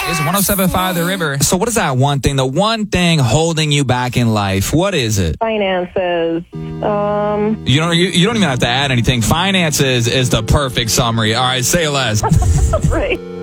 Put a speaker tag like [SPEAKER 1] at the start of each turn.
[SPEAKER 1] It's 107.5 The River. So what is that one thing, the one thing holding you back in life? What is it?
[SPEAKER 2] Finances.
[SPEAKER 1] You don't even have to add anything. Finances is the perfect summary. All right, say less.
[SPEAKER 2] Right.